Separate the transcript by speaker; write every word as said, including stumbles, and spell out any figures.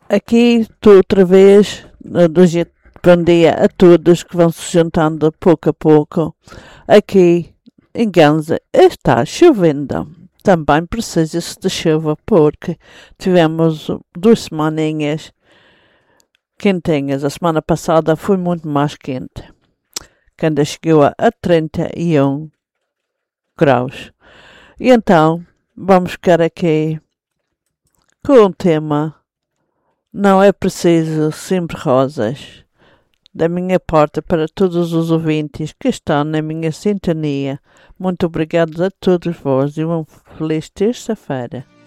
Speaker 1: Aqui estou outra vez, do jeito, bom dia a todos que vão se juntando pouco a pouco. Aqui em Ganza está chovendo. Também precisa-se de chuva porque tivemos duas semaninhas quentinhas. A semana passada foi muito mais quente, quando chegou a trinta e um graus. E então vamos ficar aqui com o tema Não é preciso sempre rosas, da minha parte para todos os ouvintes que estão na minha sintonia. Muito obrigado a todos vós e uma feliz terça-feira.